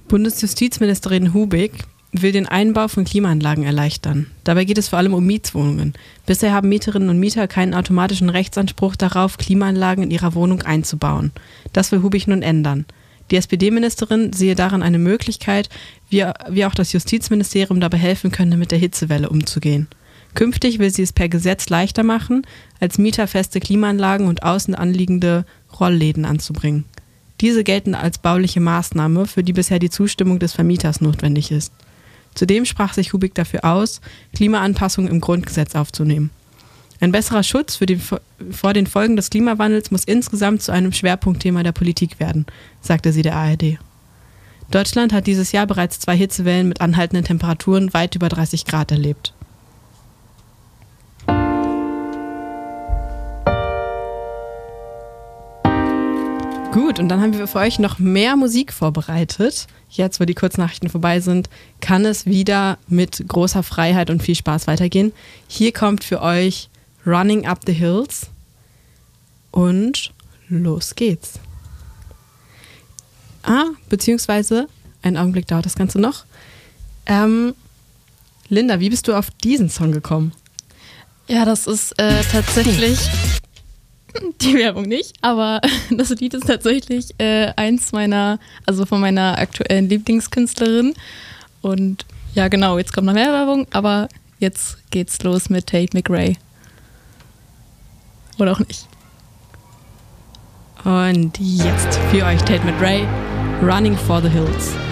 Bundesjustizministerin Hubig will den Einbau von Klimaanlagen erleichtern. Dabei geht es vor allem um Mietwohnungen. Bisher haben Mieterinnen und Mieter keinen automatischen Rechtsanspruch darauf, Klimaanlagen in ihrer Wohnung einzubauen. Das will Hubig nun ändern. Die SPD-Ministerin sehe darin eine Möglichkeit, wie auch das Justizministerium dabei helfen könne, mit der Hitzewelle umzugehen. Künftig will sie es per Gesetz leichter machen, als Mieter feste Klimaanlagen und außen anliegende Rollläden anzubringen. Diese gelten als bauliche Maßnahme, für die bisher die Zustimmung des Vermieters notwendig ist. Zudem sprach sich Hubig dafür aus, Klimaanpassungen im Grundgesetz aufzunehmen. Ein besserer Schutz vor den Folgen des Klimawandels muss insgesamt zu einem Schwerpunktthema der Politik werden, sagte sie der ARD. Deutschland hat dieses Jahr bereits 2 Hitzewellen mit anhaltenden Temperaturen weit über 30 Grad erlebt. Gut, und dann haben wir für euch noch mehr Musik vorbereitet. Jetzt, wo die Kurznachrichten vorbei sind, kann es wieder mit großer Freiheit und viel Spaß weitergehen. Hier kommt für euch Running Up the Hills und los geht's. Beziehungsweise, einen Augenblick dauert das Ganze noch. Linda, wie bist du auf diesen Song gekommen? Ja, das ist tatsächlich... Die Werbung nicht, aber das Lied ist tatsächlich eins von meiner aktuellen Lieblingskünstlerin. Und ja, genau, jetzt kommt noch mehr Werbung, aber jetzt geht's los mit Tate McRae. Oder auch nicht. Und jetzt für euch Tate McRae, Running for the Hills.